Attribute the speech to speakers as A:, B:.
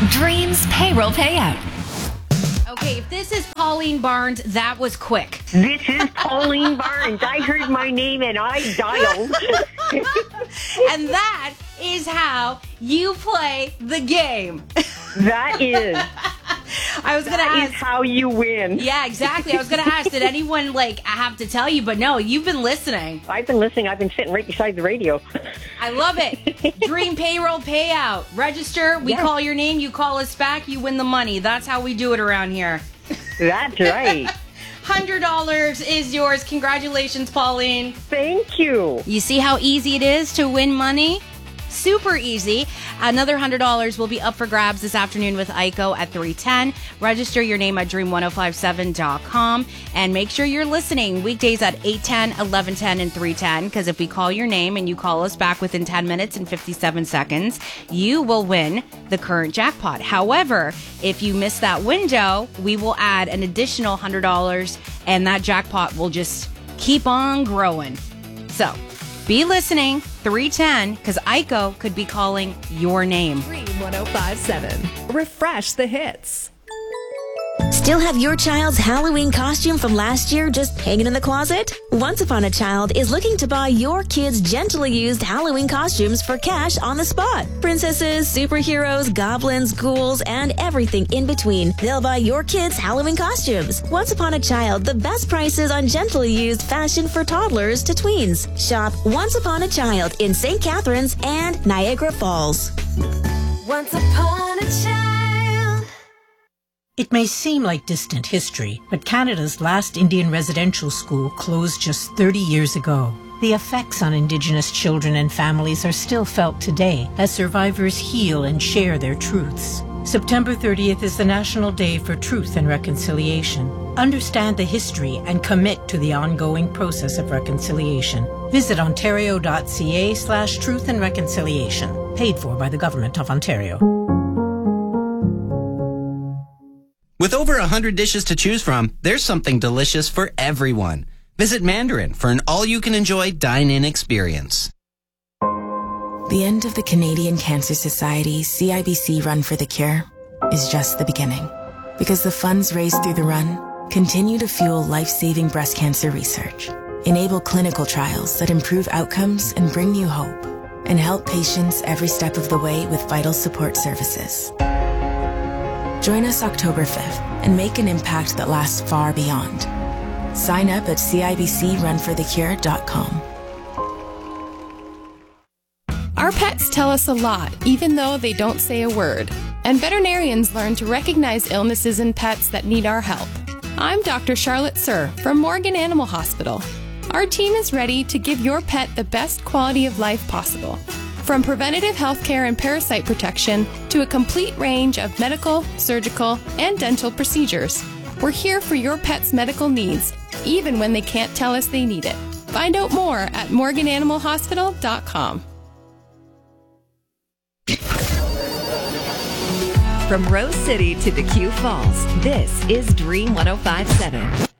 A: Dreams Payroll Payout.
B: Okay, if this is Pauline Barnes, that was quick.
C: This is Pauline Barnes. I heard my name and I dialed.
B: And that is how you play the game.
C: That is.
B: I was going to
C: That is
B: ask.
C: how you win.
B: Yeah, exactly. I was going to ask, did anyone, have to tell you? But no, you've been listening.
C: I've been listening. I've been sitting right beside the radio.
B: I love it. Dream Payroll Payout. Register. We call your name. You call us back. You win the money. That's how we do it around here.
C: That's right.
B: $100 is yours. Congratulations, Pauline.
C: Thank you.
B: You see how easy it is to win money? Super easy. Another $100 will be up for grabs this afternoon with Aiko at 3:10. Register your name at dream1057.com and make sure you're listening weekdays at 8:10, 11:10, and 3:10, because if we call your name and you call us back within 10 minutes and 57 seconds, you will win the current jackpot. However, if you miss that window, we will add an additional $100 and that jackpot will just keep on growing. So, be listening, 3:10, because Aiko could be calling your name.
A: Dream 105.7. Refresh the hits.
D: Still have your child's Halloween costume from last year just hanging in the closet? Once Upon a Child is looking to buy your kids' gently used Halloween costumes for cash on the spot. Princesses, superheroes, goblins, ghouls, and everything in between. They'll buy your kids' Halloween costumes. Once Upon a Child, the best prices on gently used fashion for toddlers to tweens. Shop Once Upon a Child in St. Catharines and Niagara Falls.
E: Once upon a child.
F: It may seem like distant history, but Canada's last Indian residential school closed just 30 years ago. The effects on Indigenous children and families are still felt today as survivors heal and share their truths. September 30th is the National Day for Truth and Reconciliation. Understand the history and commit to the ongoing process of reconciliation. Visit ontario.ca/truth and reconciliation. Paid for by the Government of Ontario.
G: With over 100 dishes to choose from, there's something delicious for everyone. Visit Mandarin for an all-you-can-enjoy dine-in experience.
H: The end of the Canadian Cancer Society's CIBC Run for the Cure is just the beginning. Because the funds raised through the run continue to fuel life-saving breast cancer research, enable clinical trials that improve outcomes and bring you hope, and help patients every step of the way with vital support services. Join us October 5th and make an impact that lasts far beyond. Sign up at cibcrunforthecure.com.
I: Our pets tell us a lot, even though they don't say a word. And veterinarians learn to recognize illnesses in pets that need our help. I'm Dr. Charlotte Sir from Morgan Animal Hospital. Our team is ready to give your pet the best quality of life possible. From preventative healthcare and parasite protection to a complete range of medical, surgical, and dental procedures. We're here for your pet's medical needs, even when they can't tell us they need it. Find out more at morgananimalhospital.com.
A: From Rose City to the Q Falls, this is Dream 105.7.